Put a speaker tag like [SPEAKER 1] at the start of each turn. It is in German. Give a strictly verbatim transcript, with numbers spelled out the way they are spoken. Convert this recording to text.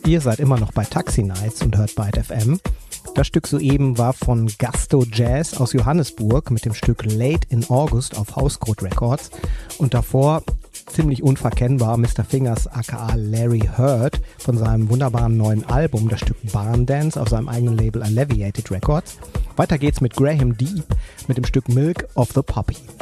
[SPEAKER 1] Ihr seid immer noch bei Taxi Nights und hört Byte F M. Das Stück soeben war von Gasto Jazz aus Johannesburg mit dem Stück Late in August auf Hauscode Records. Und davor, ziemlich unverkennbar, Mister Fingers aka Larry Heard von seinem wunderbaren neuen Album, das Stück Barn Dance auf seinem eigenen Label Alleviated Records. Weiter geht's mit Graham Deep mit dem Stück Milk of the Poppy.